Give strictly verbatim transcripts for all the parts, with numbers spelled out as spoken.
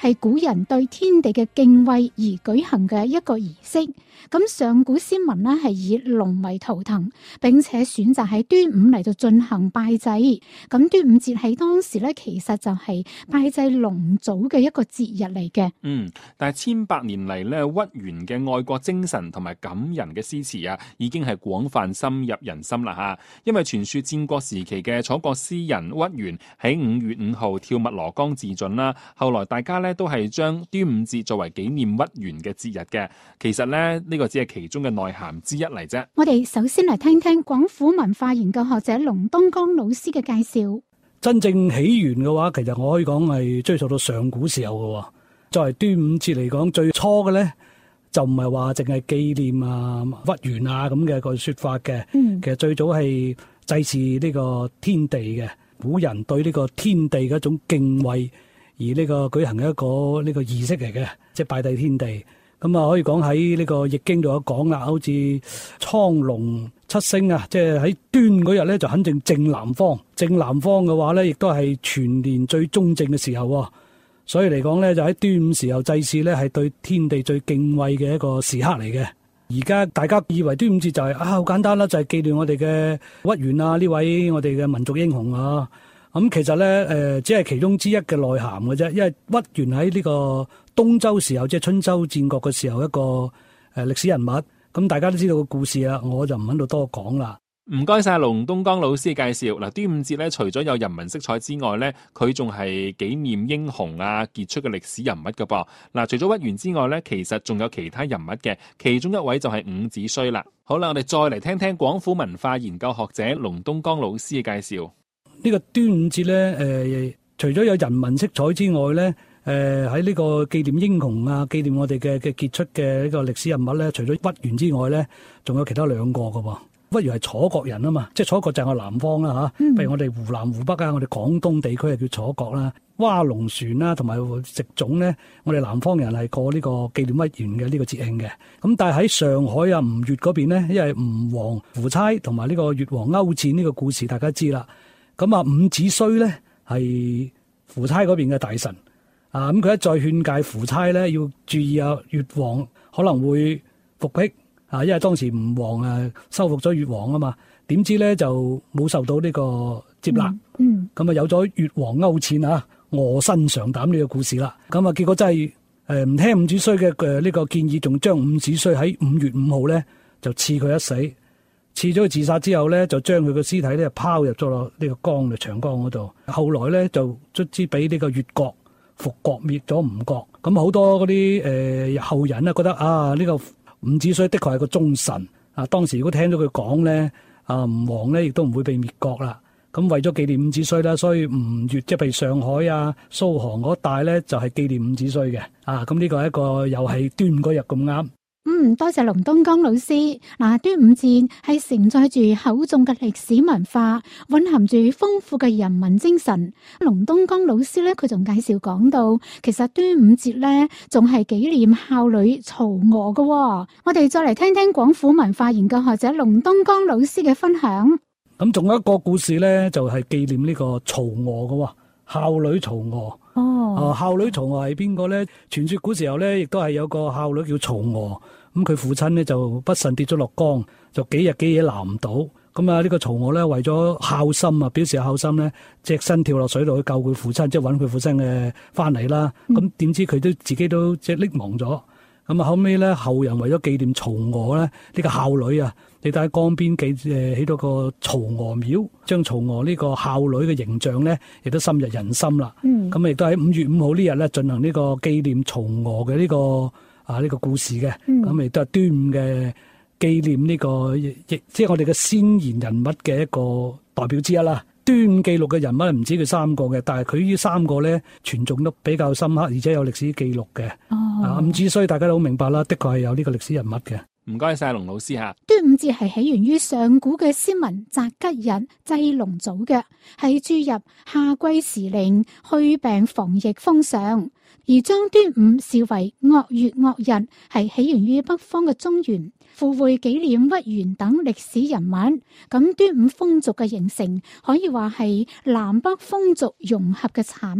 係古人對天地嘅敬畏而舉行嘅一個儀式。咁上古先民呢係以龍為圖騰，並且選擇喺端午嚟到進行拜祭。咁端午節喺當時咧，其實就係拜祭龍祖嘅一個節日嚟嘅。 嗯，但係千百年嚟咧，屈原嘅愛國精神同埋感人嘅詩詞啊，已經係廣泛深入人心啦吓。因為傳說戰國時期嘅楚國詩人屈原喺五月五號跳汨羅江自盡啦，後來大家咧都係將端午節作為紀念屈原嘅節日嘅。其實咧，呢個只係其中嘅內涵之一嚟啫。 我哋首先嚟聽聽廣府文化研究學者龍東江老師嘅介紹。 真正起源嘅話，其實我可以講係追溯到上古時候嘅。作為端午節嚟講，最初嘅咧就唔係話淨係紀念啊屈原啊咁嘅個說法嘅。嗯，其實最早係祭祀呢個天地嘅，古人對呢個天地嘅一種敬畏而呢個舉行一個呢個儀式嚟嘅，即係拜祭天地。咁啊，可以講喺呢個易經度有講啦，好似蒼龍七星啊，即係喺端嗰日咧就肯定正南方，正南方嘅話咧，亦都係全年最中正嘅時候。所以嚟講咧，就喺端午時候祭祀咧，係對天地最敬畏嘅一個時刻嚟嘅。而家大家以為端午節就係、是、啊好簡單啦，就係、是、紀念我哋嘅屈原啊呢位我哋嘅民族英雄啊。咁、嗯、其實咧誒、呃，只係其中之一嘅內涵嘅啫，因為屈原喺呢個東周時候，即係春秋戰國嘅時候一個誒歷史人物。咁、嗯、大家都知道個故事啦，我就唔喺度多講啦。 唔該晒龍東江老師嘅介紹。嗱，端午節咧，除咗有人文色彩之外咧，佢仲係紀念英雄啊傑出嘅歷史人物噶噃。嗱，除咗屈原之外咧，其實仲有其他人物嘅，其中一位就係伍子胥啦。好啦，我哋再嚟聽聽廣府文化研究學者龍東江老師嘅介紹。 呢個端午節咧，誒、呃，除咗有人文色彩之外咧，誒喺呢個紀念英雄啊，紀念我哋嘅嘅傑出嘅呢個歷史人物咧，除咗屈原之外咧，仲有其他兩個噶噃。屈原係楚國人啊嘛，即係楚國就係我南方啦吓，譬、嗯、如我哋湖南、湖北啊，我哋廣東地區係叫楚國啦。划龍船啦，同埋食粽咧，我哋南方人係過呢個紀念屈原嘅呢個節慶嘅。咁但係喺上海啊吳越嗰邊咧，因為吳王夫差同埋呢個越王勾踐呢個故事大家知啦。咁啊伍子胥咧係夫差嗰邊嘅大臣啊，咁佢一再勸誡夫差咧要注意啊越王可能會復辟。啊，因為當時吳王誒收復咗越王啊嘛，點知咧就冇受到呢個接納，嗯，咁、嗯、啊有咗越王勾踐啊臥薪嘗膽呢個故事啦，咁啊結果真係誒唔聽伍子胥嘅誒呢個建議，仲將伍子胥喺五月五號咧就賜佢一死，賜咗佢自殺之後咧就將佢個屍體咧拋入咗落呢個江嘅長江嗰度，後來咧就卒之俾呢個越國復國滅咗吳國，咁好多嗰啲誒後人啊覺得啊呢、這個。伍子胥的確係個忠臣啊！當時如果聽到佢講咧，啊吳王咧亦都唔會被滅國啦。咁為咗紀念伍子胥啦，所以吳越即係譬如上海啊、蘇杭嗰帶咧，就係、是、紀念伍子胥嘅。啊，咁呢個係一個又係端午嗰日咁啱。 嗯，多謝龍東江老師。嗱，端午節係承載住厚重嘅歷史文化，蘊含住豐富嘅人文精神。龍東江老師咧，佢仲介紹講到，其實端午節咧仲係紀念孝女曹娥嘅。我哋再嚟聽聽廣府文化研究學者龍東江老師嘅分享。 咁仲有一個故事咧，就係、是、紀念呢個曹娥嘅孝女曹娥。哦，啊，孝女曹娥係邊個咧？傳說古時候咧，亦都係有個孝女叫曹娥。咁佢父親咧就不慎跌咗落江，就幾日幾夜撈唔到。咁啊，呢個曹娥咧為咗孝心啊，表示孝心咧，隻身跳落水度去救佢父親，即係揾佢父親嘅翻嚟啦。咁、嗯、點知佢都自己都即係溺亡咗。咁啊，後尾咧後人為咗紀念曹娥咧，呢、這個孝女啊，你睇下江邊記誒起到個曹娥廟，將曹娥呢個孝女嘅形象咧，亦都深入人心啦。咁亦都喺五月五號呢日咧進行呢個紀念曹娥嘅呢、這個。啊！呢、這個故事嘅，咁亦都係端午嘅紀念呢、這個，亦即係我哋嘅先賢人物嘅一個代表之一啦。端午記錄嘅人物唔止佢三個嘅，但係佢呢三個咧傳頌都比較深刻，而且有歷史記錄嘅。哦，啊，伍子胥大家都好明白啦，的確係有呢個歷史人物嘅。 唔該晒龍老師吓。 端午節係起源於上古嘅先民擇吉日祭龍祖嘅，係注入夏季時令、去病防疫風尚。而將端午視為惡月惡日，係起源於北方嘅中原，附會紀念屈原等歷史人物。咁端午風俗嘅形成，可以話係南北風俗融合嘅產物。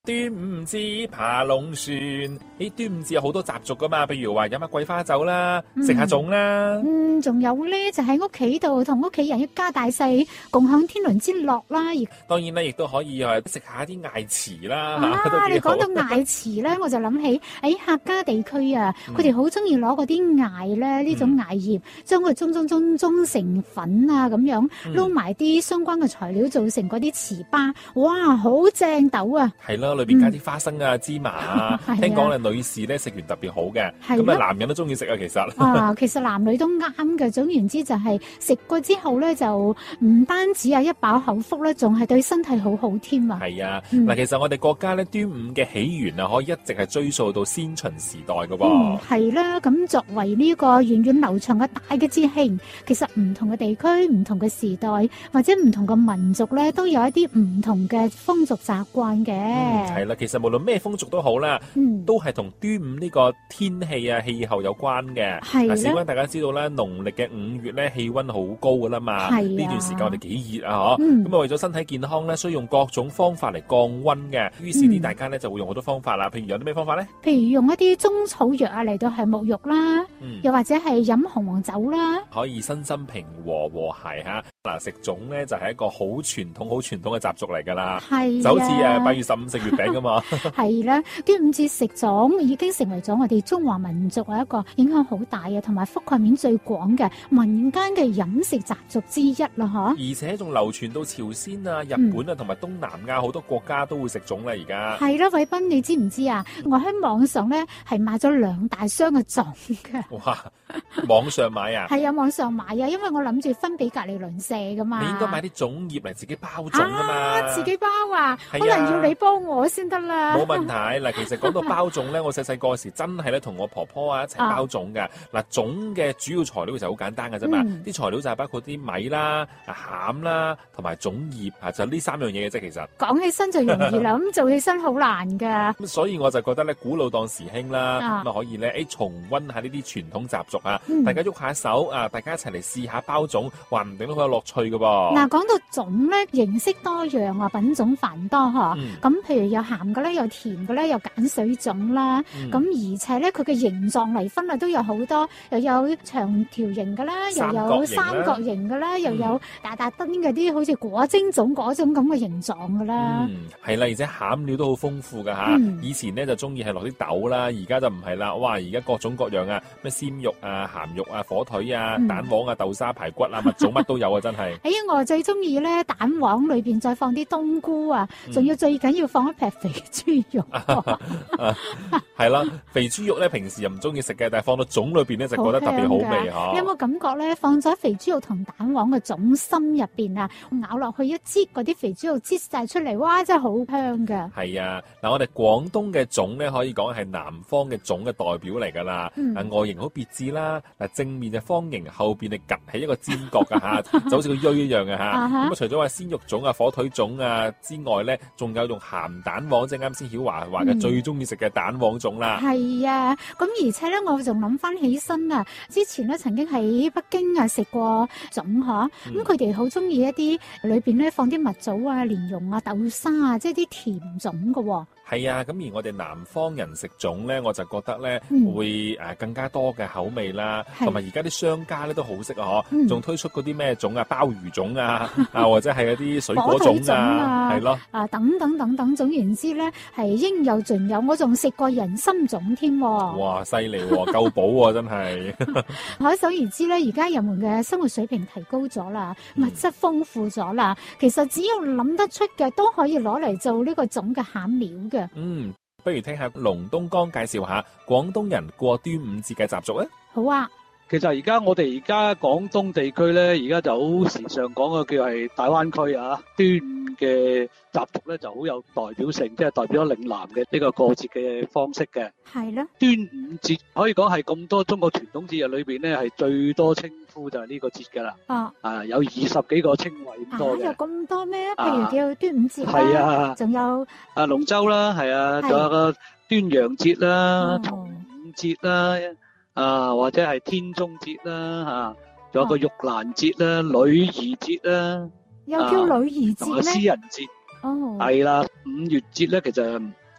端午節爬龍船。誒，端午節有好多習俗噶嘛，譬如話飲下桂花酒啦，食下粽啦。 嗯，仲有咧就喺屋企度同屋企人一家大細共享天倫之樂啦。而當然咧，亦都可以誒食下啲艾糍啦。 啊，你講到艾糍咧，我就諗起喺客家地區啊，佢哋好中意攞嗰啲艾咧，呢種艾葉，將佢舂舂舂舂成粉啊，咁樣撈埋啲相關嘅材料，做成嗰啲糍粑，哇，好正豆啊！ 係啦，裏邊加啲花生啊、芝麻啊，聽講咧女士咧食完特別好嘅，咁啊男人都中意食啊，其實。 啊，其實男女都啱嘅。總言之就係食過之後咧，就唔單止係一飽口福咧，仲係對身體好好添啊！ 係啊，嗱、嗯，其實我哋國家咧端午嘅起源啊，可以一直係追溯到先秦時代嘅噃。 嗯，係啦。咁作為呢個源遠流長嘅大嘅節慶，其實唔同嘅地區、唔同嘅時代或者唔同嘅民族咧，都有一啲唔同嘅風俗習慣嘅。 嗯，係啦。其實無論咩風俗都好啦，嗯，都係同端午呢個天氣啊、氣候有關嘅。係啦。事關大家知道咧，農曆嘅五月咧，氣溫好高噶啦嘛。係呢段時間我哋幾熱啊，嗬。嗯。咁啊，為咗身體健康咧，需要用各種方法嚟降溫嘅。於是啲大家咧就會用好多方法啦。譬如有啲咩方法咧？譬如用一啲中草藥啊嚟到係沐浴啦，嗯，又或者係飲紅黃酒啦， 可以身心平和和諧吓。嗱，食粽咧就係一個好傳統、好傳統嘅習俗嚟噶啦。係。就好似誒八月十五食月餅噶嘛。 係啦，端午節食粽已經成為咗我哋中華民族一個影響好大嘅，同埋覆蓋面最廣嘅民間嘅飲食習俗之一啦，吓。而且仲流傳到朝鮮啊、日本啊同埋東南亞好多國家都會食粽啦，而家。 係啦，偉斌，你知唔知啊？我喺網上咧係買咗兩大箱嘅粽嘅。 哇！網上買啊？ 係啊，網上買啊，因為我諗住分俾隔離鄰舍噶嘛。 你應該買啲粽葉嚟自己包粽啊嘛。 啊，自己包啊？可能要你幫我先得啦。 冇問題。嗱，其實講到包粽咧，我細細個時真係咧同我婆婆啊一齊包粽㗎。嗱，粽嘅主要材料其實好簡單㗎啫嘛。啲材料就係包括啲米啦、餡啦同埋粽葉啊，就呢三樣嘢嘅啫。其實講起身就容易啦，咁做起身好難㗎。 咁所以我就覺得咧，古老當時興啦，咁啊可以咧誒重溫下呢啲傳統習俗啊，大家喐下手啊，大家一齊嚟試下包粽，話唔定都好有樂趣㗎噃。 嗱，講到粽咧，形式多樣啊，品種繁多嗬。咁譬如有鹹嘅咧，有甜嘅咧，有鹼水粽啦。咁而且咧，佢嘅形狀嚟分啊，都有好多，又有長條形嘅啦，又有三角形嘅啦，又有大大燈嗰啲好似果蒸粽嗰種咁嘅形狀嘅啦。 嗯，係啦，而且餡料都好豐富㗎嚇。以前咧就中意係落啲豆啦，而家就唔係啦。哇，而家各種各樣啊，咩鮮肉啊、鹹肉啊、火腿啊、蛋黃啊、豆沙排骨啊，乜粽乜都有啊，真係。 哎呀，我最中意咧蛋黃裏邊再放啲冬菇啊，仲要最緊要放一撇肥豬肉。 係啦，肥豬肉咧平時又唔中意食嘅，但係放到粽裏邊咧就覺得特別好味嚇。 你有冇感覺咧？放咗肥豬肉同蛋黃嘅粽心入邊啊，咬落去一擠嗰啲肥豬肉擠晒出嚟，哇！真係好香㗎。 係啊，嗱，我哋廣東嘅粽咧可以講係南方嘅粽嘅代表嚟㗎啦。嗯、外形好別緻啦，嗱，正面就方形，後邊係趌起一個尖角㗎嚇，就好似個錐一樣嘅嚇。咁啊，除咗話鮮肉粽啊、火腿粽啊之外咧，仲有用鹹蛋黃，即係啱先曉華話嘅最中意食嘅蛋黃粽啦。 係啊，咁而且咧，我仲諗翻起身啊，之前咧曾經喺北京啊食過粽嗬，咁佢哋好中意一啲裏邊咧放啲蜜棗啊、蓮蓉啊、豆沙啊，即係啲甜粽㗎喎。 係啊，咁而我哋南方人食粽咧，我就覺得咧、嗯、會誒更加多嘅口味啦，同埋而家啲商家咧都好識啊，嗬，仲推出嗰啲咩粽啊，鮑魚粽啊，啊或者係嗰啲水果粽啊，係咯， 啊等等等等，總言之咧係應有盡有，我仲食過人參粽添。 哇，犀利喎，夠補喎，真係。 可想而知咧，而家人們嘅生活水平提高咗啦，物質豐富咗啦，其實只要諗得出嘅都可以攞嚟做呢個粽嘅餡料嘅。 嗯，不如聽下龍東江介紹下廣東人過端午節嘅習俗啊。 好啊， 其實而家我哋而家廣東地區咧，而家就好時常講嘅叫係大灣區啊，端午嘅習俗咧就好有代表性，即係代表咗嶺南嘅呢個過節嘅方式嘅。 係咯， 端午節可以講係咁多中國傳統節日裏邊咧，係最多稱呼就係呢個節噶啦。啊，啊有二十幾個稱謂咁多嘅。有咁多咩？譬如叫端午節啦，係啊，仲有啊龍舟啦，係啊，仲有個端陽節啦、重五節啦。啊，或者係天中節啦，嚇，仲有個玉蘭節啦、女兒節啦， 又叫女兒節咧， 同個詩人節，哦，係啦，五月節咧，其實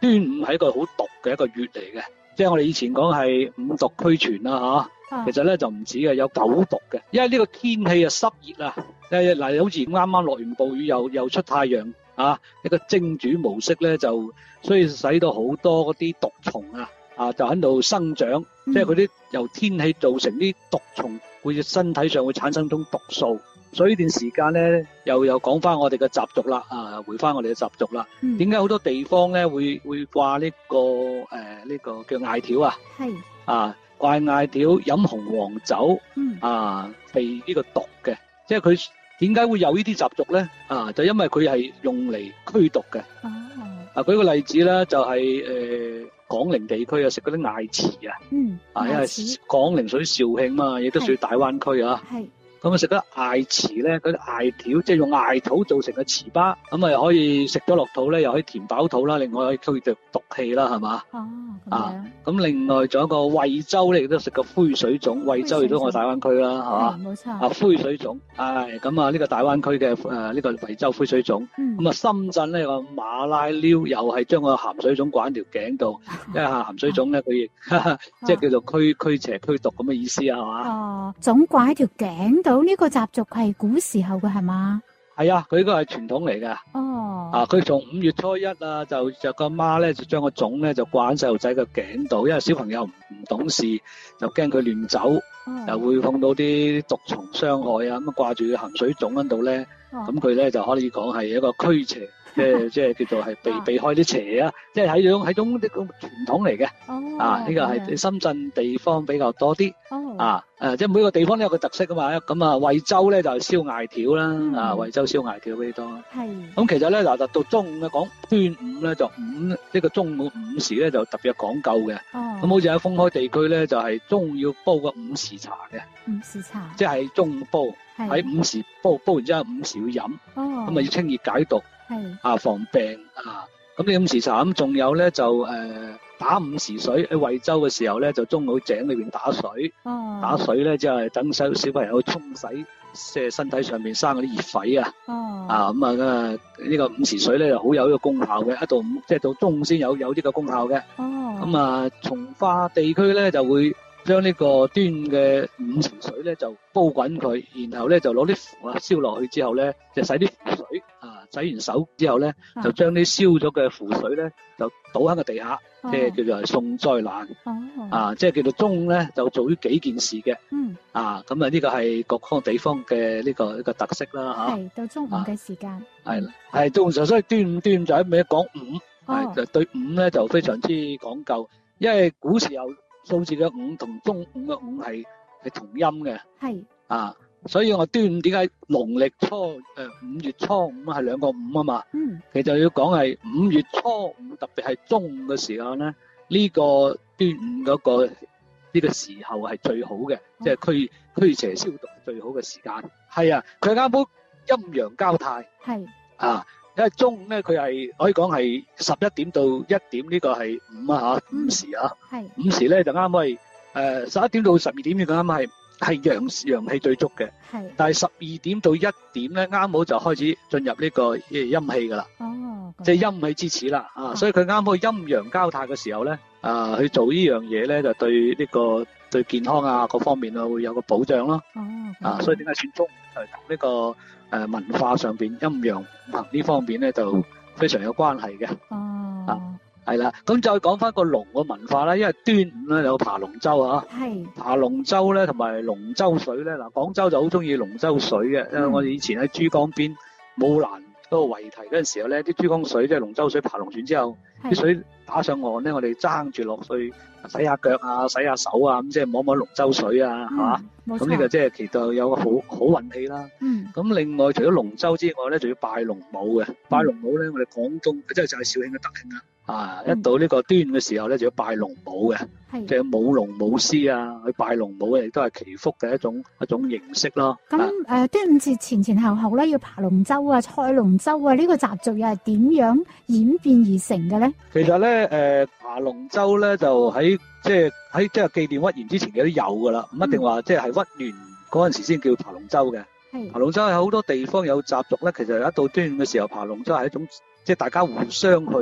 端午係一個好毒嘅一個月嚟嘅，即係我哋以前講係五毒俱全啦嚇， 啊其實咧就唔止嘅，有九毒嘅，因為呢個天氣啊濕熱啊，誒嗱好似啱啱落完暴雨又又出太陽啊，一個蒸煮模式咧就所以使到好多嗰啲毒蟲啊啊就喺度生長， 嗯即係嗰啲由天氣造成啲毒蟲會身體上會產生種毒素。所以呢段時間咧，又又講翻我哋嘅習俗啦，啊，回翻我哋嘅習俗啦。 嗯點解好多地方咧會會掛呢、個誒呢、呃呢個叫艾條啊？ 係啊，掛艾條飲紅黃酒嗯啊，避呢個毒嘅。即係佢點解會有呢啲習俗咧？啊，就因為佢係用嚟驅毒嘅。 哦啊，舉個例子啦，就係、誒、廣寧地區啊，食嗰啲艾糍啊， 嗯啊，因為牙齒廣寧屬於肇慶嘛，亦都屬於大灣區啊。 係咁啊食得艾糍咧，嗰啲艾條即係用艾土做成嘅糍粑，咁啊可以食咗落肚咧，又可以填飽肚啦，另外可以驅逐毒氣啦，係嘛？ 哦咁啊樣咁另外仲有一個惠州咧，亦都食個灰水粽，惠州亦都我大灣區啦，係嘛？ 係冇錯啊灰水粽，唉咁啊呢個大灣區嘅誒呢個惠州灰水粽， 嗯咁啊深圳咧個馬拉撩又係將個鹹水粽掛喺條頸度，因為鹹水粽咧佢亦即係叫做驅驅邪驅毒咁嘅意思啊，係嘛？ 哦總掛喺條頸度，呢個習俗係古時候嘅係嘛？ 係啊，佢呢個係傳統嚟嘅。 哦啊！佢從五月初一啊，就就個媽咧就將個粽咧就掛喺細路仔嘅頸度，因為小朋友唔唔懂事，就驚佢亂走， 哦又會碰到啲毒蟲傷害啊，咁啊掛住個鹹水粽喺度咧， 哦咁佢咧就可以講係一個驅邪，即係即係叫做係避啊避開啲邪啊，即係係種係種呢個傳統嚟嘅。 哦啊，呢個咁樣係深圳地方比較多啲。 哦啊，誒，即係每個地方都有個特色噶嘛。咁啊，惠州咧就係燒艾條啦， 嗯啊，惠州燒艾條比較多。 係咁其實咧，嗱，到中午咧講端午咧就午呢個中午午時咧就特別有講究嘅。 哦咁好似喺封開地區咧，就係中午要煲個午時茶嘅， 午時茶即係中午煲， 係喺午時煲，煲完之後午時要飲， 哦咁啊要清熱解毒係啊，防病啊。咁呢午時茶咁仲有咧就誒打午時水，喺惠州嘅時候咧就中午井裏邊打水。 哦打水咧，即係等細小朋友去沖洗，即係身體上面生嗰啲熱痱啊！ 哦啊咁啊，呢個午時水咧就好有呢個功效嘅，一到午即係到中午先有有呢個功效嘅。 哦咁啊，從化地區咧就會將呢個端嘅午時水咧就煲滾佢，然後咧就攞啲符啊燒落去之後咧，就洗啲符水啊，洗完手之後咧， 啊就將啲燒咗嘅符水咧就倒喺個地下， 哦即係叫做係送災難哦啊！即係叫做中午咧就做呢幾件事嘅。 嗯啊，咁啊呢個係各方地方嘅呢個一個特色啦嚇， 係到中午嘅時間係啦，係中午時候，所以端午端午就喺尾講午， 哦係就對午咧就非常之講究，因為古時候數字嘅午同中午嘅午係係同音嘅係啊，所以我端午點解農曆初誒五月初五係兩個午啊嘛， 嗯其實要講係五月初五，特別係中午嘅時候咧，呢個端午嗰個呢個時候係最好嘅，即係驅驅邪消毒最好嘅時間。係啊，佢啱好陰陽交泰係啊，因為中午咧佢係可以講係十一點到一點呢個係午啊嚇，午時啊， 係午時咧就啱啱係誒十一點到十二點呢個啱啱係係陽陽氣最足嘅， 係但係十二點到一點咧啱好就開始進入呢個誒陰氣㗎啦。 哦即係陰氣之始啦，啊，所以佢啱好陰陽交泰嘅時候咧，啊，去做呢樣嘢咧，就對呢個對健康啊各方面啊會有個保障咯， 哦啊，所以點解選中係同呢個誒文化上邊陰陽五行呢方面咧就非常有關係嘅， 哦係啦，咁再講翻個龍嘅文化啦，因為端午咧有爬龍舟啊， 係爬龍舟咧同埋龍舟水咧，嗱廣州就好中意龍舟水嘅，因為我哋以前喺珠江邊武蘭嗰個圍堤嗰陣時候咧，啲珠江水即係龍舟水爬龍船之後，啲水打上岸咧，我哋爭住落去洗下腳啊、洗下手啊，咁即係摸摸龍舟水啊，係嘛？ 冇咁呢個即係其實有個好好運氣啦。 嗯咁另外除咗龍舟之外咧，仲要拜龍母嘅。拜龍母咧，我哋廣東即係就係肇慶嘅德慶啦。啊，一到呢個端午嘅時候咧，就要拜龍母嘅， 係即係舞龍舞獅啊，去拜龍母亦都係祈福嘅一種一種形式咯。 咁誒端午節前前後後咧要爬龍舟啊、賽龍舟啊，呢個習俗又係點樣演變而成嘅咧？ 其實咧，誒爬龍舟咧就喺即係喺即係紀念屈原之前嘅都有噶啦，唔一定話即係係屈原嗰陣時先叫爬龍舟嘅。 係爬龍舟係好多地方有習俗咧，其實一到端午嘅時候爬龍舟係一種即係大家互相去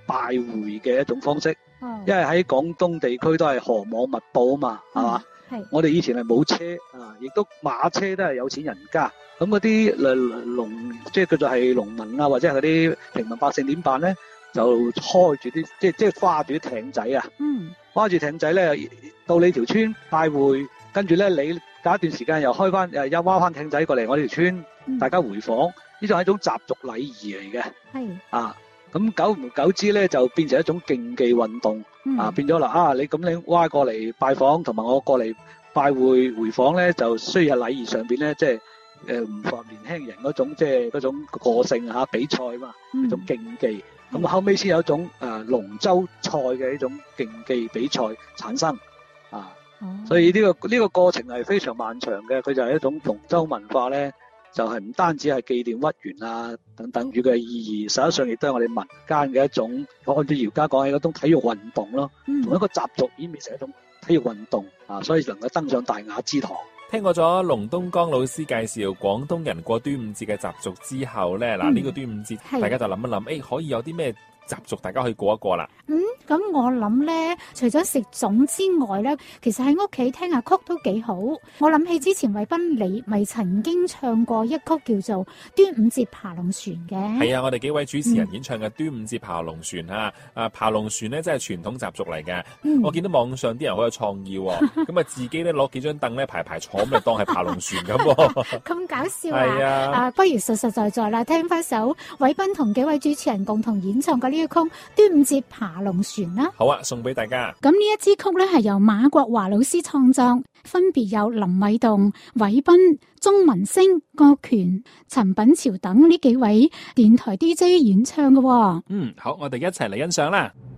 拜會嘅一種方式。 哦， 因為喺廣東地區都係河網密佈啊嘛，係嘛？ 係我哋以前係冇車啊，亦都馬車都係有錢人家。咁嗰啲誒農，即係叫做係農民啊，或者係嗰啲平民百姓點辦咧？就開住啲，即係即係揸住啲艇仔啊， 嗯， 揸住艇仔咧，到你條村拜會，跟住咧你隔一段時間又開翻誒又挖翻艇仔過嚟我哋條村， 嗯大家回訪，呢種係一種習俗禮儀嚟嘅。 係啊，咁久唔久之咧就變成一種競技運動。啊，變咗啦！啊，你咁你挖過嚟拜訪，同埋我過嚟拜會回訪咧，就需要喺禮儀上邊咧，即係誒唔符合年輕人嗰種即係嗰種個性嚇、啊、比賽嘛，一種競技。咁、嗯、後尾先有一種誒、呃、龍舟賽嘅一種競技比賽產生啊。哦、所以呢、呢個呢、呢個過程係非常漫長嘅，佢就係一種龍舟文化咧。就係唔單止係紀念屈原啊等等佢嘅意義，實際上亦都係我哋民間嘅一種，按照姚家講係一種體育運動咯，同一個習俗演變成一種體育運動啊，所以能夠登上大雅之堂。 聽過咗龍東江老師介紹廣東人過端午節嘅習俗之後咧，嗱、嗯、呢、呢個端午節大家就諗一諗，誒、欸、可以有啲咩習俗大家可以過一過啦。 嗯，咁我諗咧，除咗食粽之外咧，其實喺屋企聽下曲都幾好。我諗起之前韋斌你咪曾經唱過一曲叫做《端午節爬龍船》嘅。係啊，我哋幾位主持人演唱嘅《端午節爬龍船》啊，嗯、啊爬龍船咧真係傳統習俗嚟嘅。嗯、我見到網上啲人好有創意喎、哦，咁啊自己咧攞幾張凳咧排排坐，咁就當係爬龍船咁喎。 咁搞笑啊！ 係啊， 啊不如實實在在啦，聽翻首韋斌同幾位主持人共同演唱嘅呢一曲《端午節爬龍船》啦。 好啊，送俾大家。 咁呢一支曲咧係由馬國華老師創作，分別有林偉棟、韋斌、鐘文星、郭權、陳品潮等呢幾位電台 D J 演唱嘅、哦。 嗯，好，我哋一齊嚟欣賞啦。